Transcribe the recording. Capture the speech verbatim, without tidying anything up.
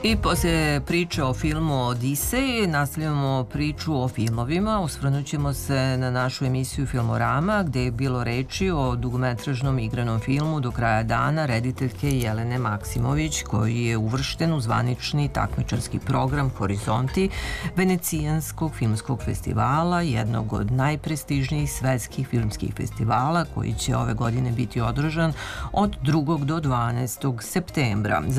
I poslije priče o filmu Odiseji nastavljamo priču o filmovima. Osvrnut ćemo se na našu emisiju Filmorama gdje je bilo reči o dugometražnom igranom filmu Do kraja dana rediteljke Jelene Maksimović koji je uvršten u zvanični takmičarski program Horizonti Venecijanskog filmskog festivala, jednog od najprestižnijih svetskih filmskih festivala koji će ove godine biti održan od drugog do dvanaestog septembra.